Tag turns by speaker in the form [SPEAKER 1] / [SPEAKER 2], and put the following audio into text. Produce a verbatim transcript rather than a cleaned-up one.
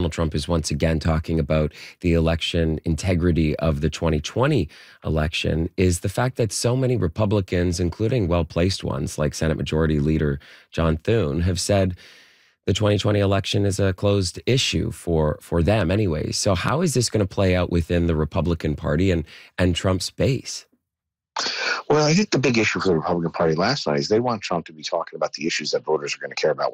[SPEAKER 1] Donald Trump is once again talking about the election integrity of the twenty twenty election is the fact that so many Republicans, including well-placed ones like Senate Majority Leader John Thune, have said the twenty twenty election is a closed issue for, for them anyways. So how is this going to play out within the Republican Party and, and Trump's base?
[SPEAKER 2] Well, I think the big issue for the Republican Party last night is they want Trump to be talking about the issues that voters are going to care about